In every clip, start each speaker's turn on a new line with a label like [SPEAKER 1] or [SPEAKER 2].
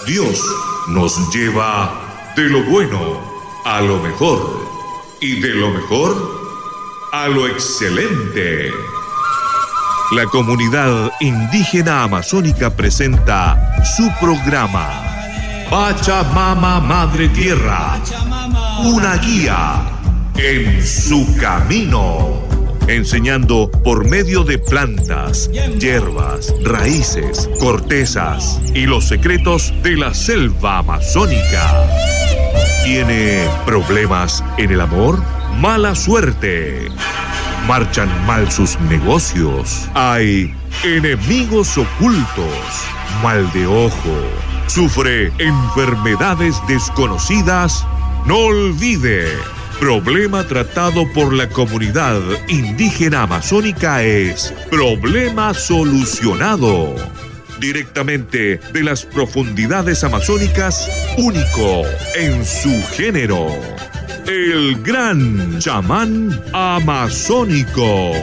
[SPEAKER 1] Dios nos lleva de lo bueno a lo mejor y de lo mejor a lo excelente. La comunidad indígena amazónica presenta su programa Pachamama Madre Tierra, una guía en su camino, enseñando por medio de plantas, hierbas, raíces, cortezas y los secretos de la selva amazónica. ¿Tiene problemas en el amor? ¿Mala suerte? ¿Marchan mal sus negocios? ¿Hay enemigos ocultos? ¿Mal de ojo? ¿Sufre enfermedades desconocidas? No olvide, problema tratado por la comunidad indígena amazónica es problema solucionado. Directamente de las profundidades amazónicas, único en su género. El gran chamán amazónico.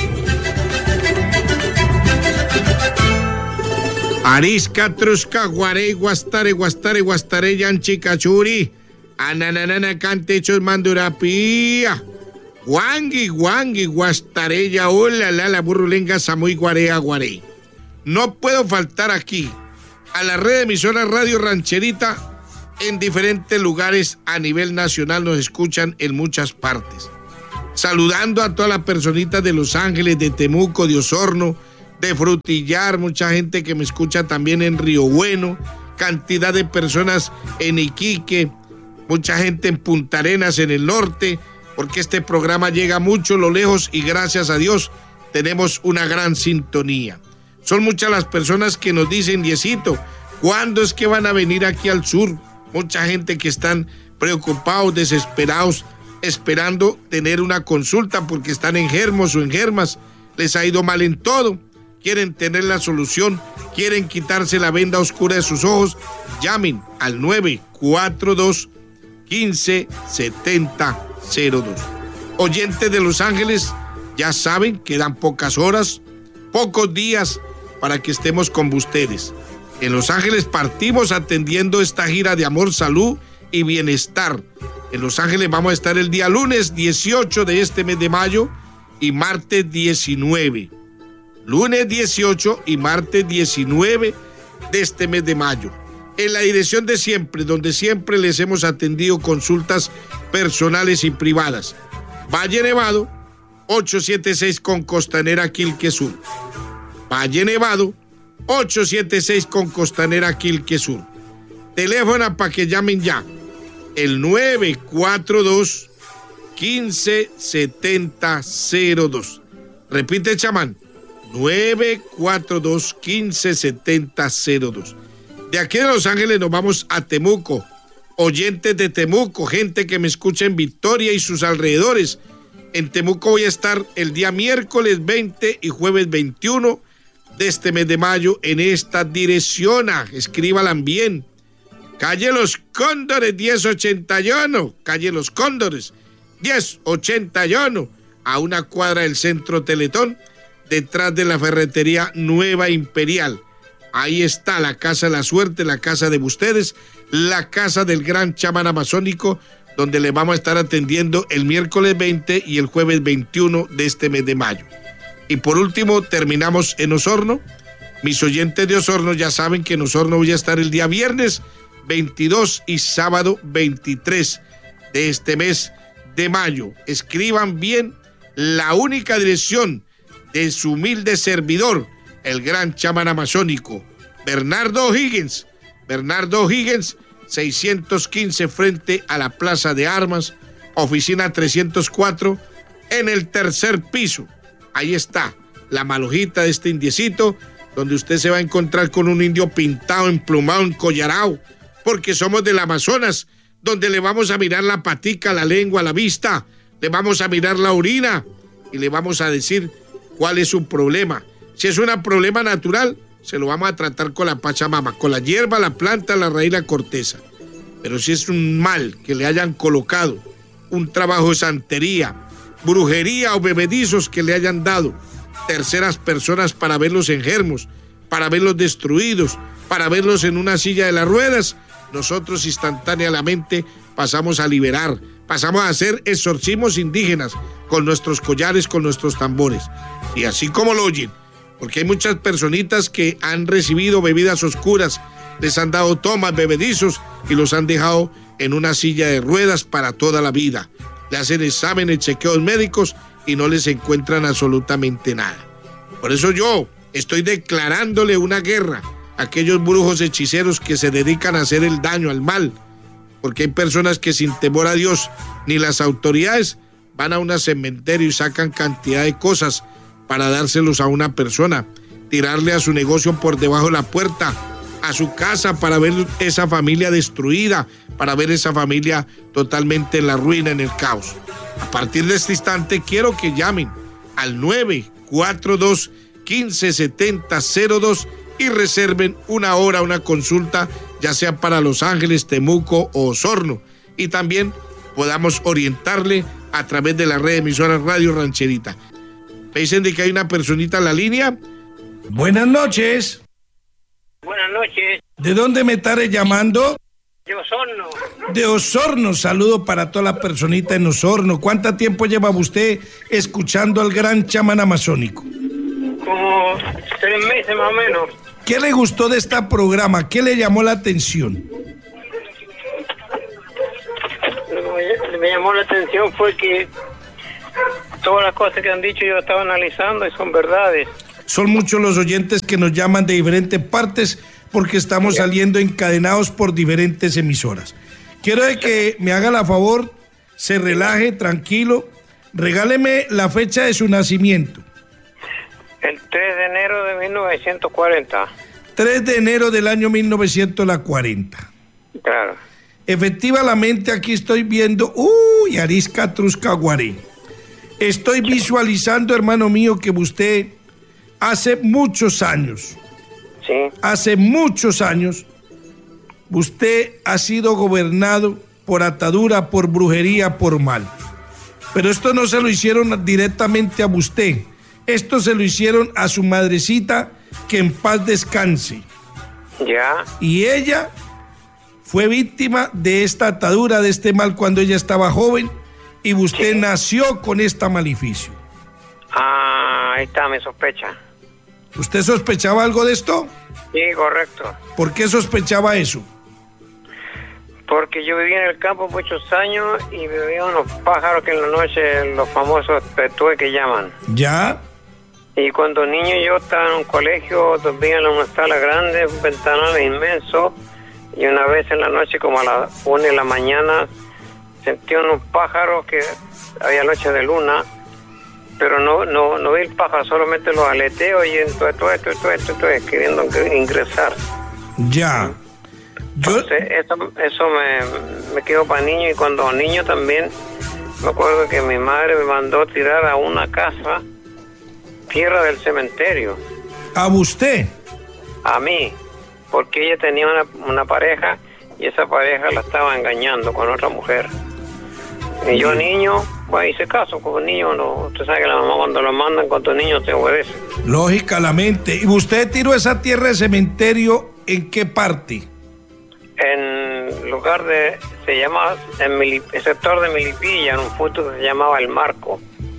[SPEAKER 2] Arisca, trusca, guarey, guastare, yanchi, cachuri, ananana, cantechos, mandurapía, guangui, guastareya, hola, la burrulenga, samuy, guarea, guarey. No puedo faltar aquí, a la red de emisoras Radio Rancherita. En diferentes lugares a nivel nacional nos escuchan en muchas partes. Saludando a todas las personitas de Los Ángeles, de Temuco, de Osorno, de Frutillar, mucha gente que me escucha también en Río Bueno, cantidad de personas en Iquique, mucha gente en Punta Arenas, en el norte, porque este programa llega mucho a lo lejos y gracias a Dios tenemos una gran sintonía. Son muchas las personas que nos dicen, Diosito, ¿cuándo es que van a venir aquí al sur? Mucha gente que están preocupados, desesperados, esperando tener una consulta porque están enfermos o enfermas, les ha ido mal en todo, quieren tener la solución, quieren quitarse la venda oscura de sus ojos. Llamen al 942-157002. Oyentes de Los Ángeles, ya saben, quedan pocas horas, pocos días para que estemos con ustedes. En Los Ángeles partimos atendiendo esta gira de amor, salud y bienestar. En Los Ángeles vamos a estar el día lunes 18 de este mes de mayo y martes 19. Lunes 18 y martes 19 de este mes de mayo. En la dirección de siempre, donde siempre les hemos atendido consultas personales y privadas. Valle Nevado, 876 con Costanera Quilque Sur. Valle Nevado, 876 con Costanera Quilque Sur. Teléfono para que llamen ya. El 942-157002. Repite, chamán. 942-157002. De aquí de Los Ángeles nos vamos a Temuco. Oyentes de Temuco, gente que me escucha en Victoria y sus alrededores. En Temuco voy a estar el día miércoles 20 y jueves 21 de este mes de mayo en esta dirección. Escríbalan bien. Calle Los Cóndores 1081, calle Los Cóndores 1081, a una cuadra del Centro Teletón, detrás de la ferretería Nueva Imperial. Ahí está la Casa de la Suerte, la casa de ustedes, la casa del gran chamán amazónico, donde le vamos a estar atendiendo el miércoles 20 y el jueves 21 de este mes de mayo. Y por último, terminamos en Osorno. Mis oyentes de Osorno ya saben que en Osorno voy a estar el día viernes 22 y sábado 23 de este mes de mayo. Escriban bien la única dirección de su humilde servidor, el gran chamán amazónico, Bernardo O'Higgins. Bernardo O'Higgins, 615 frente a la Plaza de Armas, oficina 304, en el tercer piso. Ahí está la malojita de este indiecito, donde usted se va a encontrar con un indio pintado, emplumado, encollarado, porque somos del Amazonas, donde le vamos a mirar la patica, la lengua, la vista, le vamos a mirar la orina y le vamos a decir cuál es su problema. Si es un problema natural, se lo vamos a tratar con la Pachamama, con la hierba, la planta, la raíz, la corteza. Pero si es un mal que le hayan colocado, un trabajo de santería, brujería o bebedizos que le hayan dado terceras personas para ver los enfermos, para verlos destruidos, para verlos en una silla de las ruedas, nosotros instantáneamente pasamos a liberar, pasamos a hacer exorcismos indígenas con nuestros collares, con nuestros tambores. Y así como lo oyen, porque hay muchas personitas que han recibido bebidas oscuras, les han dado tomas, bebedizos y los han dejado en una silla de ruedas para toda la vida. Le hacen exámenes, chequeos médicos y no les encuentran absolutamente nada. Por eso yo estoy declarándole una guerra a aquellos brujos hechiceros que se dedican a hacer el daño, al mal, porque hay personas que sin temor a Dios ni las autoridades van a un cementerio y sacan cantidad de cosas para dárselos a una persona, tirarle a su negocio por debajo de la puerta, a su casa, para ver esa familia destruida, para ver esa familia totalmente en la ruina, en el caos. A partir de este instante quiero que llamen al 942-1570-02 y reserven una hora, una consulta, ya sea para Los Ángeles, Temuco o Osorno, y también podamos orientarle a través de la red de emisoras Radio Rancherita. Me dicen de que hay una personita en la línea. Buenas noches.
[SPEAKER 3] Buenas noches.
[SPEAKER 2] ¿De dónde me estaré llamando?
[SPEAKER 3] De Osorno.
[SPEAKER 2] De Osorno, saludo para toda la personita en Osorno. ¿Cuánto tiempo lleva usted escuchando al gran chamán amazónico?
[SPEAKER 3] Como 3 meses más o menos.
[SPEAKER 2] ¿Qué le gustó de este programa? ¿Qué le llamó la atención?
[SPEAKER 3] Lo que me llamó la atención fue que todas las cosas que han dicho yo estaba analizando y son verdades.
[SPEAKER 2] Son muchos los oyentes que nos llaman de diferentes partes porque estamos saliendo encadenados por diferentes emisoras. Quiero de que me haga la favor, se relaje, tranquilo, regáleme la fecha de su nacimiento.
[SPEAKER 3] El 3 de enero de 1940.
[SPEAKER 2] 3 de enero del año 1940.
[SPEAKER 3] Claro.
[SPEAKER 2] Efectivamente, aquí estoy viendo, Arisca Trusca Guaré. Estoy visualizando, hermano mío, que usted hace muchos años, usted ha sido gobernado por atadura, por brujería, por mal. Pero esto no se lo hicieron directamente a usted. Esto se lo hicieron a su madrecita, que en paz descanse.
[SPEAKER 3] Ya.
[SPEAKER 2] Y ella fue víctima de esta atadura, de este mal cuando ella estaba joven, y usted nació con esta maleficio.
[SPEAKER 3] Ah, ahí está mi sospecha.
[SPEAKER 2] ¿Usted sospechaba algo de esto?
[SPEAKER 3] Sí, correcto.
[SPEAKER 2] ¿Por qué sospechaba eso?
[SPEAKER 3] Porque yo viví en el campo muchos años y veía unos pájaros que en la noche, los famosos petue que llaman.
[SPEAKER 2] ¿Ya?
[SPEAKER 3] Y cuando niño yo estaba en un colegio, dormía en una sala grande, un ventanal inmenso, y una vez en la noche, como a las 1 de la mañana, sentí unos pájaros que había noche de luna, pero no vi el pájaro, solamente los aleteo y entonces queriendo ingresar.
[SPEAKER 2] Ya.
[SPEAKER 3] Entonces, eso me quedó para niño, y cuando niño también me acuerdo que mi madre me mandó tirar a una casa tierra del cementerio.
[SPEAKER 2] ¿A usted?
[SPEAKER 3] A mí, porque ella tenía una pareja y esa pareja la estaba engañando con otra mujer. Y yo niño, pues hice caso, con niño no, usted sabe que la mamá cuando lo mandan con tu niño te obedece.
[SPEAKER 2] Lógicamente. ¿Y usted tiró esa tierra de cementerio en qué parte?
[SPEAKER 3] En lugar de, se llama, el sector de Milipilla, en un punto que se llamaba El Marco.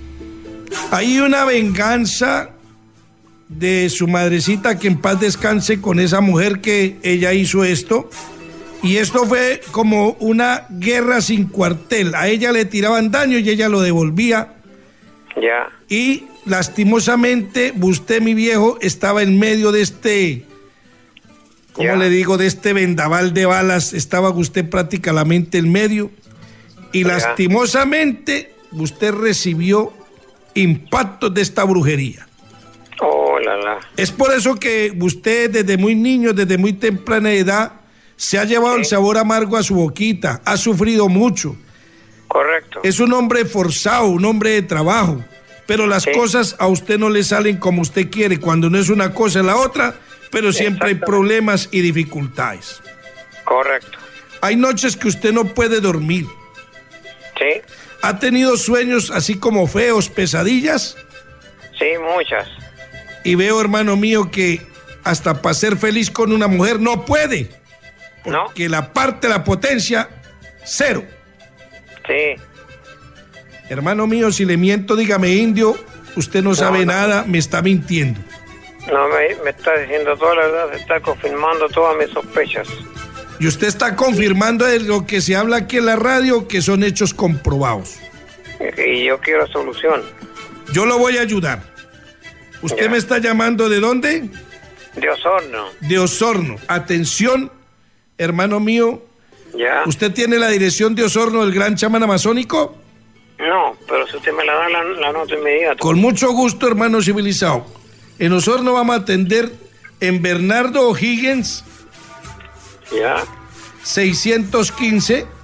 [SPEAKER 2] Hay una venganza de su madrecita, que en paz descanse, con esa mujer que ella hizo esto. Y esto fue como una guerra sin cuartel. A ella le tiraban daño y ella lo devolvía.
[SPEAKER 3] Ya.
[SPEAKER 2] Y lastimosamente, usted, mi viejo, estaba en medio de este, ¿cómo le digo? De este vendaval de balas. Estaba usted prácticamente en medio. Y lastimosamente, usted recibió impactos de esta brujería.
[SPEAKER 3] Oh, la, la.
[SPEAKER 2] Es por eso que usted, desde muy niño, desde muy temprana edad, se ha llevado el sabor amargo a su boquita, ha sufrido mucho.
[SPEAKER 3] Correcto.
[SPEAKER 2] Es un hombre forzado, un hombre de trabajo, pero las cosas a usted no le salen como usted quiere. Cuando no es una cosa es la otra, pero siempre hay problemas y dificultades.
[SPEAKER 3] Correcto.
[SPEAKER 2] Hay noches que usted no puede dormir.
[SPEAKER 3] Sí.
[SPEAKER 2] ¿Ha tenido sueños así como feos, pesadillas?
[SPEAKER 3] Sí, muchas.
[SPEAKER 2] Y veo, hermano mío, que hasta para ser feliz con una mujer no puede. Porque la parte de la potencia, 0.
[SPEAKER 3] Sí.
[SPEAKER 2] Hermano mío, si le miento, dígame, indio, usted no sabe nada, me está mintiendo.
[SPEAKER 3] No, me está diciendo toda la verdad, está confirmando todas mis sospechas.
[SPEAKER 2] Y usted está confirmando de lo que se habla aquí en la radio, que son hechos comprobados.
[SPEAKER 3] Y yo quiero solución.
[SPEAKER 2] Yo lo voy a ayudar. ¿Usted me está llamando de dónde?
[SPEAKER 3] De Osorno.
[SPEAKER 2] De Osorno. Atención, hermano mío.
[SPEAKER 3] Ya.
[SPEAKER 2] ¿Usted tiene la dirección de Osorno del Gran Chamán Amazónico?
[SPEAKER 3] No, pero si usted me la da, la nota inmediata.
[SPEAKER 2] Con mucho gusto, hermano civilizado. En Osorno vamos a atender en Bernardo O'Higgins.
[SPEAKER 3] Ya.
[SPEAKER 2] 615.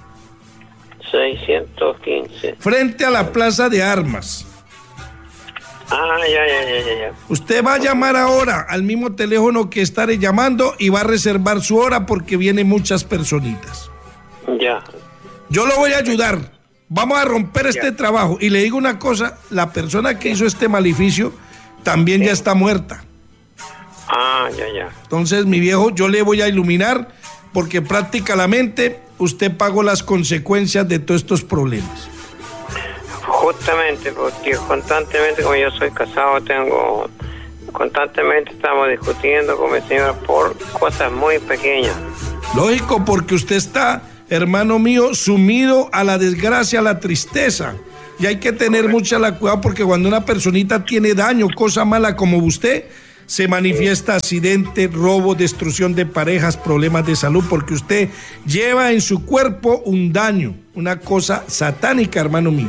[SPEAKER 3] 615.
[SPEAKER 2] Frente a la Plaza de Armas.
[SPEAKER 3] Ah, ya.
[SPEAKER 2] Usted va a llamar ahora al mismo teléfono que estaré llamando y va a reservar su hora porque vienen muchas personitas.
[SPEAKER 3] Ya.
[SPEAKER 2] Yo lo voy a ayudar. Vamos a romper este trabajo. Y le digo una cosa, la persona que hizo este maleficio también ya está muerta.
[SPEAKER 3] Ah, ya.
[SPEAKER 2] Entonces, mi viejo, yo le voy a iluminar porque prácticamente usted pagó las consecuencias de todos estos problemas.
[SPEAKER 3] Justamente, porque constantemente, como yo soy casado, constantemente estamos discutiendo con mi señora por cosas muy pequeñas.
[SPEAKER 2] Lógico, porque usted está, hermano mío, sumido a la desgracia, a la tristeza. Y hay que tener mucha cuidado porque cuando una personita tiene daño, cosa mala como usted, se manifiesta accidente, robo, destrucción de parejas, problemas de salud, porque usted lleva en su cuerpo un daño, una cosa satánica, hermano mío.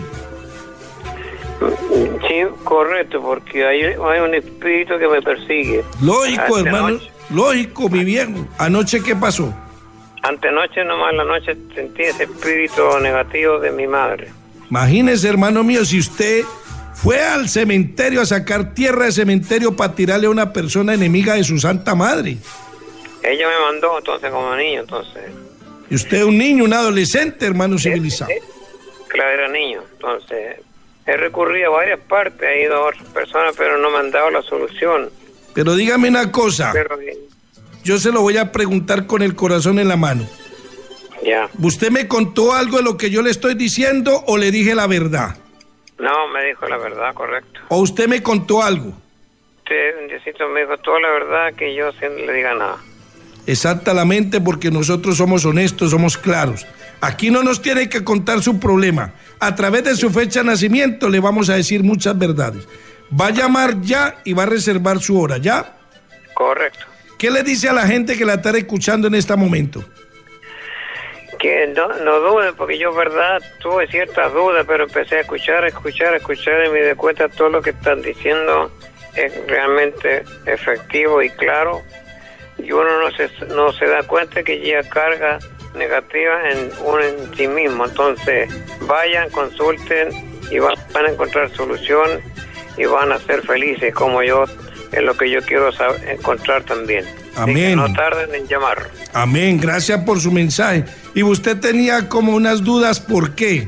[SPEAKER 3] Sí, correcto, porque hay un espíritu que me persigue.
[SPEAKER 2] Lógico, hermano, lógico, mi viejo. ¿Anoche qué pasó?
[SPEAKER 3] Antenoche nomás, la noche sentí ese espíritu negativo de mi madre.
[SPEAKER 2] Imagínese, hermano mío, si usted fue al cementerio a sacar tierra de cementerio para tirarle a una persona enemiga de su santa madre.
[SPEAKER 3] Ella me mandó entonces como niño, entonces.
[SPEAKER 2] Y usted es un niño, un adolescente, hermano civilizado.
[SPEAKER 3] Claro, era niño, entonces he recurrido a varias partes, he ido a otras personas, pero no me han dado la solución.
[SPEAKER 2] Pero dígame una cosa, yo se lo voy a preguntar con el corazón en la mano.
[SPEAKER 3] Ya.
[SPEAKER 2] ¿Usted me contó algo de lo que yo le estoy diciendo o le dije la verdad?
[SPEAKER 3] No, me dijo la verdad, correcto.
[SPEAKER 2] ¿O usted me contó algo?
[SPEAKER 3] Diosito me dijo toda la verdad, que yo sin le diga nada.
[SPEAKER 2] Exactamente, porque nosotros somos honestos, somos claros. Aquí no nos tiene que contar su problema. A través de su fecha de nacimiento le vamos a decir muchas verdades. Va a llamar ya y va a reservar su hora, ¿ya?
[SPEAKER 3] Correcto.
[SPEAKER 2] ¿Qué le dice a la gente que la está escuchando en este momento?
[SPEAKER 3] Que no duden, porque yo, verdad, tuve ciertas dudas, pero empecé a escuchar y me di cuenta todo lo que están diciendo es realmente efectivo y claro, y uno no se da cuenta que lleva carga negativa en sí mismo. Entonces, vayan, consulten y van a encontrar solución y van a ser felices, como yo, es lo que yo quiero encontrar también.
[SPEAKER 2] Amén.
[SPEAKER 3] No tarden en llamar.
[SPEAKER 2] Amén, gracias por su mensaje. Y usted tenía como unas dudas, ¿por qué?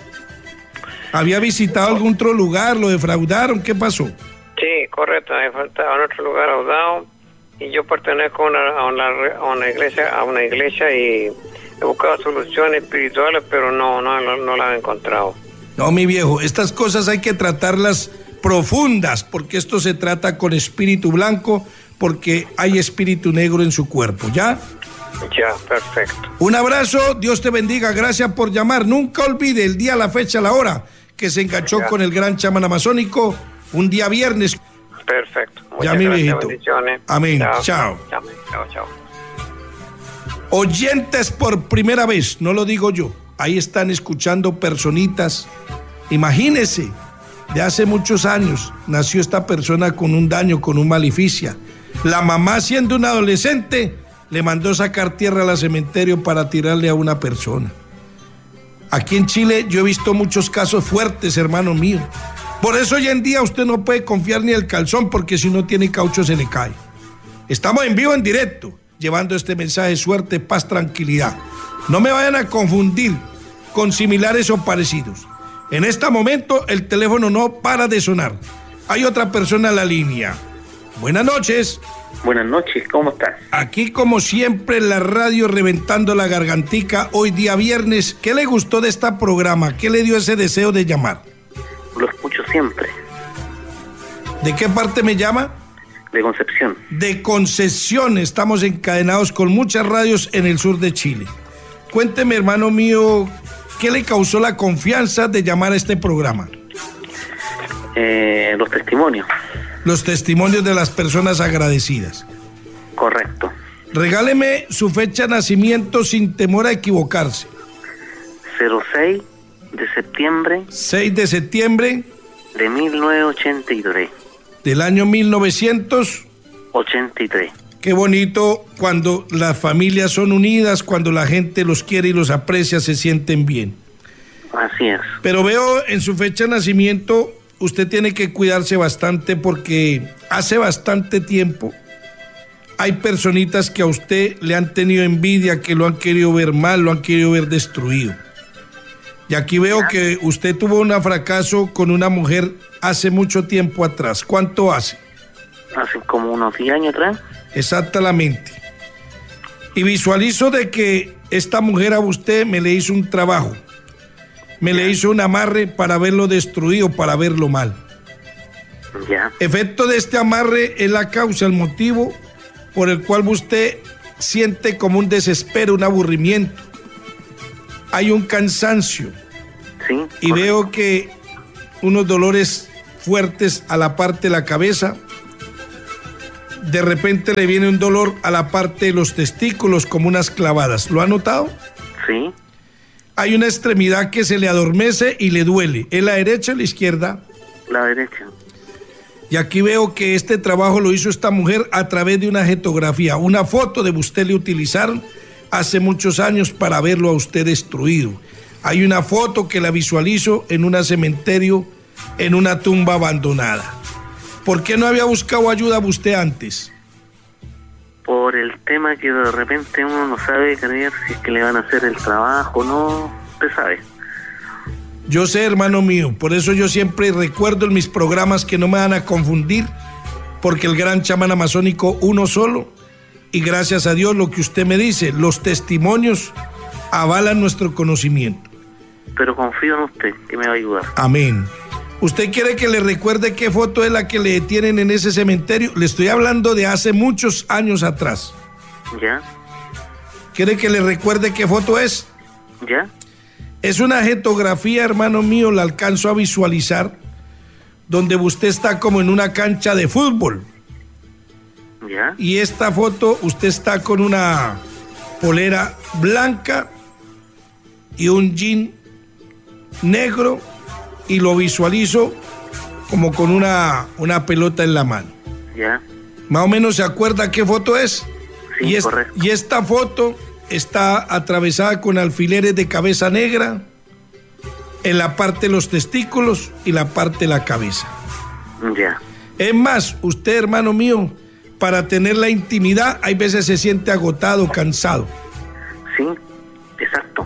[SPEAKER 2] ¿Había visitado algún otro lugar? ¿Lo defraudaron? ¿Qué pasó?
[SPEAKER 3] Sí, correcto, me faltaba en otro lugar audado y yo pertenezco a una iglesia y he buscado soluciones espirituales, pero no las he encontrado.
[SPEAKER 2] No, mi viejo, estas cosas hay que tratarlas profundas, porque esto se trata con espíritu blanco, porque hay espíritu negro en su cuerpo, ¿ya?
[SPEAKER 3] Ya, perfecto.
[SPEAKER 2] Un abrazo, Dios te bendiga, gracias por llamar. Nunca olvide el día, la fecha, la hora que se enganchó con el gran chamán amazónico, un día viernes.
[SPEAKER 3] Perfecto. Muchas
[SPEAKER 2] ya, mi
[SPEAKER 3] gracias,
[SPEAKER 2] viejito. Amén. Chao.
[SPEAKER 3] Chao.
[SPEAKER 2] Oyentes por primera vez, no lo digo yo, ahí están escuchando personitas. Imagínese, de hace muchos años nació esta persona con un daño, con un maleficia. La mamá, siendo una adolescente, le mandó sacar tierra al cementerio para tirarle a una persona. Aquí en Chile yo he visto muchos casos fuertes, hermano mío. Por eso hoy en día usted no puede confiar ni el calzón, porque si no tiene caucho se le cae. Estamos en vivo, en directo, llevando este mensaje: suerte, paz, tranquilidad. No me vayan a confundir con similares o parecidos. En este momento el teléfono no para de sonar. Hay otra persona en la línea. Buenas noches.
[SPEAKER 4] Buenas noches, ¿cómo estás?
[SPEAKER 2] Aquí como siempre en la radio reventando la gargantica, hoy día viernes. ¿Qué le gustó de este programa? ¿Qué le dio ese deseo de llamar?
[SPEAKER 4] Lo escucho siempre.
[SPEAKER 2] ¿De qué parte me llama?
[SPEAKER 4] De Concepción.
[SPEAKER 2] De Concepción, estamos encadenados con muchas radios en el sur de Chile. Cuénteme, hermano mío, ¿qué le causó la confianza de llamar a este programa?
[SPEAKER 4] Los testimonios.
[SPEAKER 2] Los testimonios de las personas agradecidas.
[SPEAKER 4] Correcto.
[SPEAKER 2] Regáleme su fecha de nacimiento sin temor a equivocarse.
[SPEAKER 4] 06 de septiembre.
[SPEAKER 2] 6 de septiembre.
[SPEAKER 4] De 1983.
[SPEAKER 2] Del año 1983. Qué bonito cuando las familias son unidas, cuando la gente los quiere y los aprecia, se sienten bien.
[SPEAKER 4] Así es.
[SPEAKER 2] Pero veo en su fecha de nacimiento, usted tiene que cuidarse bastante porque hace bastante tiempo hay personitas que a usted le han tenido envidia, que lo han querido ver mal, lo han querido ver destruido. Y aquí veo que usted tuvo un fracaso con una mujer hace mucho tiempo atrás. ¿Cuánto hace?
[SPEAKER 4] Hace como unos 10 años atrás.
[SPEAKER 2] Exactamente. Y visualizo de que esta mujer a usted me le hizo un trabajo. Me le hizo un amarre para verlo destruido, para verlo mal.
[SPEAKER 4] Ya.
[SPEAKER 2] Efecto de este amarre es la causa, el motivo por el cual usted siente como un desespero, un aburrimiento. Hay un cansancio.
[SPEAKER 4] Sí.
[SPEAKER 2] Y veo que unos dolores fuertes a la parte de la cabeza. De repente le viene un dolor a la parte de los testículos como unas clavadas. ¿Lo ha notado?
[SPEAKER 4] Sí.
[SPEAKER 2] Hay una extremidad que se le adormece y le duele. ¿Es la derecha o la izquierda?
[SPEAKER 4] La derecha.
[SPEAKER 2] Y aquí veo que este trabajo lo hizo esta mujer a través de una jetografía. Una foto de usted le utilizaron hace muchos años para verlo a usted destruido. Hay una foto que la visualizo en un cementerio, en una tumba abandonada. ¿Por qué no había buscado ayuda usted antes?
[SPEAKER 4] Por el tema que de repente uno no sabe creer si es que le van a hacer el trabajo, ¿no? Usted sabe.
[SPEAKER 2] Yo sé, hermano mío, por eso yo siempre recuerdo en mis programas que no me van a confundir, porque el gran chamán amazónico uno solo, y gracias a Dios lo que usted me dice, los testimonios avalan nuestro conocimiento.
[SPEAKER 4] Pero confío en usted, que me va a ayudar.
[SPEAKER 2] Amén. ¿Usted quiere que le recuerde qué foto es la que le tienen en ese cementerio? Le estoy hablando de hace muchos años atrás.
[SPEAKER 4] ¿Ya?
[SPEAKER 2] ¿Quiere que le recuerde qué foto es?
[SPEAKER 4] ¿Ya?
[SPEAKER 2] Es una jetografía, hermano mío, la alcanzo a visualizar, donde usted está como en una cancha de fútbol.
[SPEAKER 4] ¿Ya?
[SPEAKER 2] Y esta foto, usted está con una polera blanca y un jean negro, y lo visualizo como con una pelota en la mano.
[SPEAKER 4] ¿Ya?
[SPEAKER 2] Más o menos se acuerda qué foto es.
[SPEAKER 4] Sí, correcto.
[SPEAKER 2] Y esta foto está atravesada con alfileres de cabeza negra en la parte de los testículos y la parte de la cabeza.
[SPEAKER 4] Ya.
[SPEAKER 2] Es más, usted, hermano mío, para tener la intimidad, hay veces se siente agotado, cansado.
[SPEAKER 4] Sí, exacto.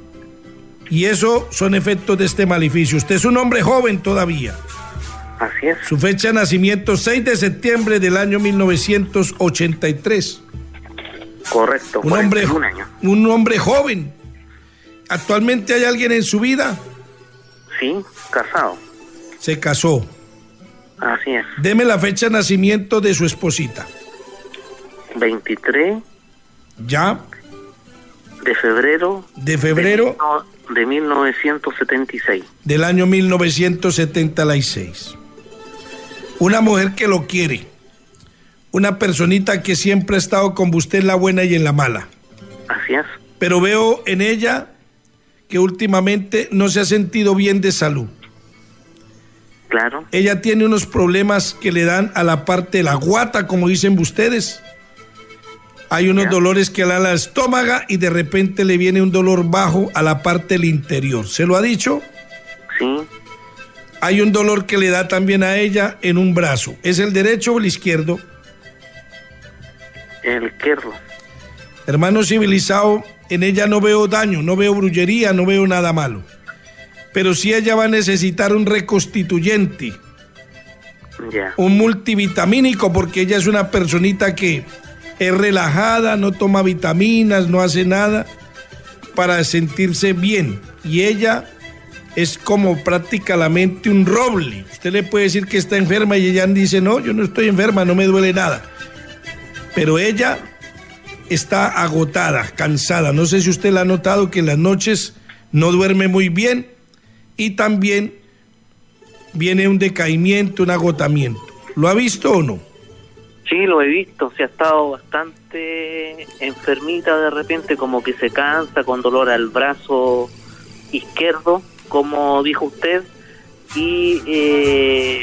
[SPEAKER 2] Y eso son efectos de este maleficio. Usted es un hombre joven todavía.
[SPEAKER 4] Así es.
[SPEAKER 2] Su fecha de nacimiento, 6 de septiembre del año 1983.
[SPEAKER 4] Correcto.
[SPEAKER 2] Un hombre joven. ¿Actualmente hay alguien en su vida?
[SPEAKER 4] Sí, casado.
[SPEAKER 2] Se casó.
[SPEAKER 4] Así es.
[SPEAKER 2] Deme la fecha de nacimiento de su esposita.
[SPEAKER 4] 23.
[SPEAKER 2] ¿Ya?
[SPEAKER 4] De febrero.
[SPEAKER 2] De febrero.
[SPEAKER 4] De 1976.
[SPEAKER 2] Del año 1976. Una mujer que lo quiere. Una personita que siempre ha estado con usted en la buena y en la mala.
[SPEAKER 4] Así es.
[SPEAKER 2] Pero veo en ella que últimamente no se ha sentido bien de salud.
[SPEAKER 4] Claro.
[SPEAKER 2] Ella tiene unos problemas que le dan a la parte de la guata, como dicen ustedes. Hay unos dolores que le dan al estómago y de repente le viene un dolor bajo a la parte del interior. ¿Se lo ha dicho?
[SPEAKER 4] Sí.
[SPEAKER 2] Hay un dolor que le da también a ella en un brazo. ¿Es el derecho o el izquierdo?
[SPEAKER 4] El izquierdo.
[SPEAKER 2] Hermano civilizado, en ella no veo daño, no veo brujería, no veo nada malo. Pero sí ella va a necesitar un reconstituyente.
[SPEAKER 4] Ya.
[SPEAKER 2] un multivitamínico, porque ella es una personita que es relajada, no toma vitaminas, no hace nada para sentirse bien. Y ella es como prácticamente un roble. Usted le puede decir que está enferma y ella dice, no, yo no estoy enferma, no me duele nada. Pero ella está agotada, cansada. No sé si usted la ha notado que en las noches no duerme muy bien y también viene un decaimiento, un agotamiento. ¿Lo ha visto o no?
[SPEAKER 4] Sí, lo he visto, se ha estado bastante enfermita de repente, como que se cansa, con dolor al brazo izquierdo, como dijo usted, y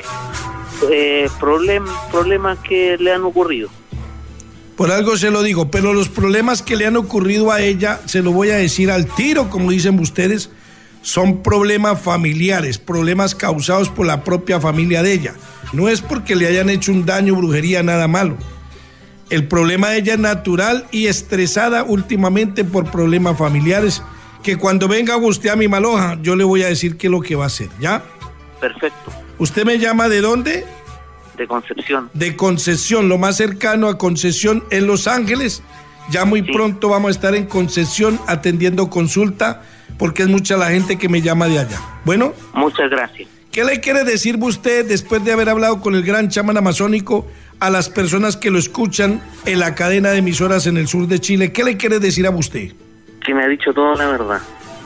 [SPEAKER 4] problemas que le han ocurrido.
[SPEAKER 2] Por algo se lo digo, pero los problemas que le han ocurrido a ella, se lo voy a decir al tiro, como dicen ustedes, son problemas familiares, problemas causados por la propia familia de ella. No es porque le hayan hecho un daño, brujería, nada malo. El problema de ella es natural y estresada últimamente por problemas familiares, que cuando venga usted a mi Maloja, yo le voy a decir qué es lo que va a hacer, ¿ya?
[SPEAKER 4] Perfecto.
[SPEAKER 2] ¿Usted me llama de dónde?
[SPEAKER 4] De Concepción.
[SPEAKER 2] De Concesión, lo más cercano a Concesión en Los Ángeles. Ya muy pronto vamos a estar en Concesión atendiendo consulta, porque es mucha la gente que me llama de allá. Bueno.
[SPEAKER 4] Muchas gracias.
[SPEAKER 2] ¿Qué le quiere decir usted, después de haber hablado con el gran chamán amazónico, a las personas que lo escuchan en la cadena de emisoras en el sur de Chile? ¿Qué le quiere decir a usted?
[SPEAKER 4] Que me ha dicho toda la verdad.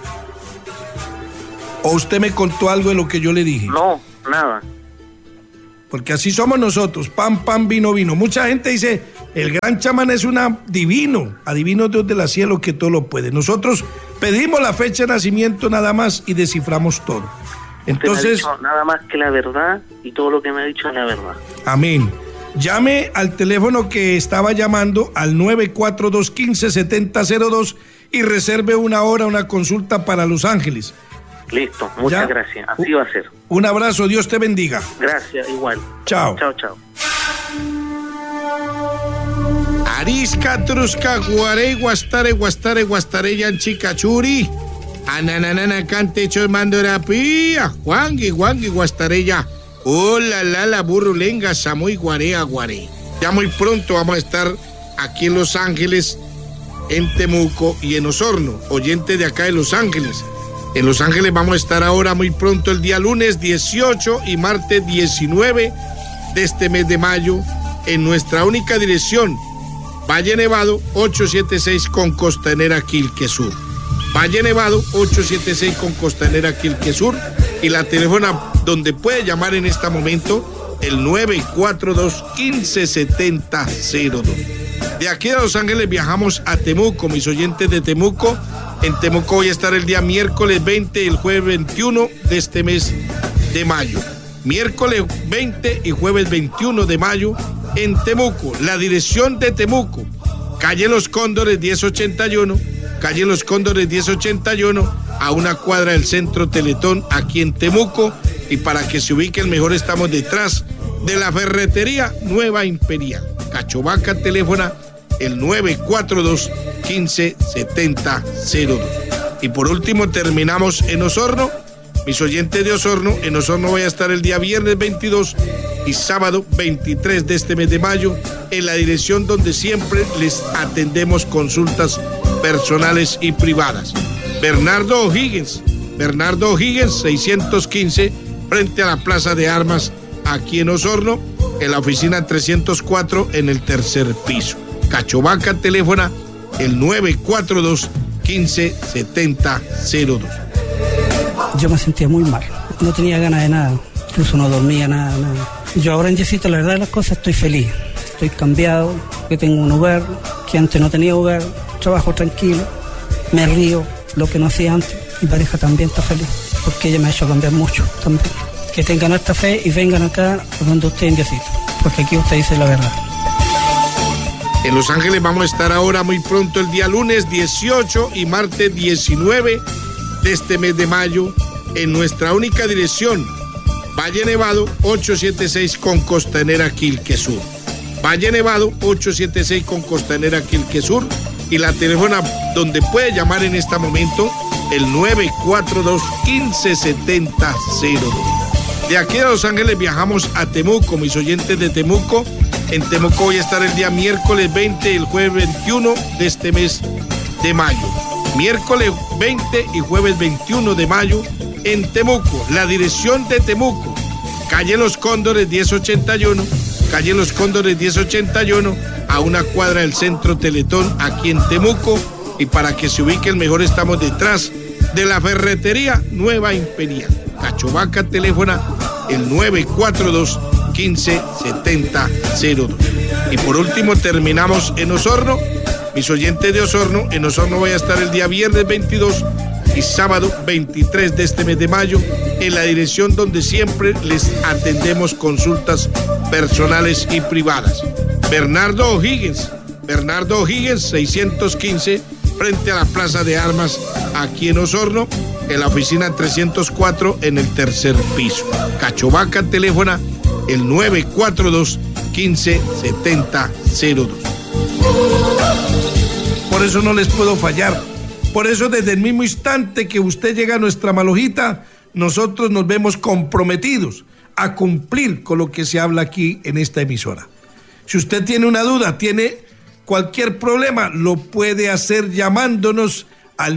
[SPEAKER 2] ¿O usted me contó algo de lo que yo le dije?
[SPEAKER 4] No, nada.
[SPEAKER 2] Porque así somos nosotros, pan, pan, vino, vino. Mucha gente dice, el gran chamán es un divino, adivino Dios del cielo que todo lo puede. Nosotros pedimos la fecha de nacimiento nada más y desciframos todo. Entonces,
[SPEAKER 4] me ha dicho nada más que la verdad, y todo lo que me ha dicho es la verdad.
[SPEAKER 2] Amén. Llame al teléfono que estaba llamando, al 942-15-7002, y reserve una hora, una consulta para Los Ángeles.
[SPEAKER 4] Listo, muchas gracias. Así va a ser.
[SPEAKER 2] Un abrazo, Dios te bendiga.
[SPEAKER 4] Gracias, igual.
[SPEAKER 2] Chao.
[SPEAKER 4] Chao, chao.
[SPEAKER 2] Arisca, trusca, guarey, guastare, guastare, guastare, yanchicachuri. Ananana, cante, mandorapía. Juangui, guastarella. Hola, la burrulenga, samoy, guarea, guarey. Ya muy pronto vamos a estar aquí en Los Ángeles, en Temuco y en Osorno, oyente de acá de Los Ángeles. En Los Ángeles vamos a estar ahora muy pronto el día lunes 18 y martes 19 de este mes de mayo en nuestra única dirección, Valle Nevado 876 con Costanera Quilque Sur. Valle Nevado 876 con Costanera Quilque Sur, y la teléfono donde puede llamar en este momento el 942-157002. De aquí a Los Ángeles viajamos a Temuco, mis oyentes de Temuco. En Temuco voy a estar el día miércoles 20 y el jueves 21 de este mes de mayo. Miércoles 20 y jueves 21 de mayo en Temuco. La dirección de Temuco, calle Los Cóndores 1081, calle Los Cóndores 1081, a una cuadra del Centro Teletón aquí en Temuco. Y para que se ubiquen mejor, estamos detrás de la ferretería Nueva Imperial. Cachovaca, teléfono el 942-157002. Y por último terminamos en Osorno. Mis oyentes de Osorno, en Osorno voy a estar el día viernes 22 y sábado 23 de este mes de mayo, en la dirección donde siempre les atendemos consultas personales y privadas. Bernardo O'Higgins 615, frente a la Plaza de Armas, aquí en Osorno, en la oficina 304, en el tercer piso. Cachovaca, teléfono el 942-157002.
[SPEAKER 5] Yo me sentía muy mal, no tenía ganas de nada, incluso no dormía nada. Yo ahora en Diosito, la verdad de las cosas, estoy feliz, estoy cambiado, que tengo un hogar, que antes no tenía hogar, trabajo tranquilo, me río, lo que no hacía antes. Mi pareja también está feliz, porque ella me ha hecho cambiar mucho también. Que tengan esta fe y vengan acá donde usted en Diosito, porque aquí usted dice la verdad.
[SPEAKER 2] En Los Ángeles vamos a estar ahora muy pronto el día lunes 18 y martes 19 de este mes de mayo en nuestra única dirección, Valle Nevado 876 con Costanera Quilque Sur. Valle Nevado 876 con Costanera Quilque Sur, y la teléfono donde puede llamar en este momento el 942-157002. De aquí a Los Ángeles viajamos a Temuco, mis oyentes de Temuco. En Temuco voy a estar el día miércoles 20 y el jueves 21 de este mes de mayo. Miércoles 20 y jueves 21 de mayo en Temuco. La dirección de Temuco, calle Los Cóndores 1081, calle Los Cóndores 1081, a una cuadra del Centro Teletón aquí en Temuco. Y para que se ubiquen mejor, estamos detrás de la ferretería Nueva Imperial. Cachovaca, teléfono el 942-157002. Y por último terminamos en Osorno. Mis oyentes de Osorno, en Osorno voy a estar el día viernes 22 y sábado 23 de este mes de mayo en la dirección donde siempre les atendemos consultas personales y privadas. Bernardo O'Higgins 615 frente a la Plaza de Armas aquí en Osorno, en la oficina 304 en el tercer piso. Cachovaca, teléfono el 942-157002. Por eso no les puedo fallar. Por eso desde el mismo instante que usted llega a nuestra malojita, nosotros nos vemos comprometidos a cumplir con lo que se habla aquí en esta emisora. Si usted tiene una duda, tiene cualquier problema, lo puede hacer llamándonos al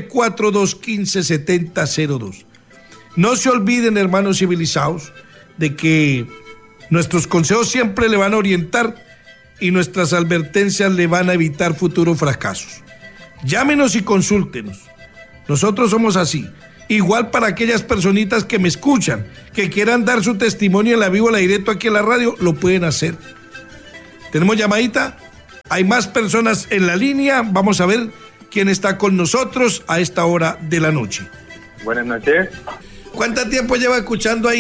[SPEAKER 2] 942-157002. No se olviden, hermanos civilizados, de que nuestros consejos siempre le van a orientar y nuestras advertencias le van a evitar futuros fracasos. Llámenos y consúltenos. Nosotros somos así. Igual para aquellas personitas que me escuchan, que quieran dar su testimonio en la vivo, la directo aquí en la radio, lo pueden hacer. ¿Tenemos llamadita? Hay más personas en la línea. Vamos a ver quién está con nosotros a esta hora de la noche.
[SPEAKER 6] Buenas noches.
[SPEAKER 2] ¿Cuánto tiempo lleva escuchando ahí